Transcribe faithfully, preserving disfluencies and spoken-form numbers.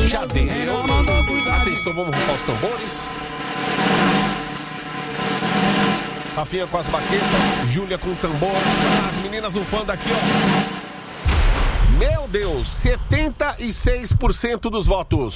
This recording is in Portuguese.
Já deu. Atenção, vamos rufar os tambores. Rafinha com as baquetas, Júlia com o tambor, as meninas ufando aqui, ó. Meu Deus, setenta e seis por cento dos votos.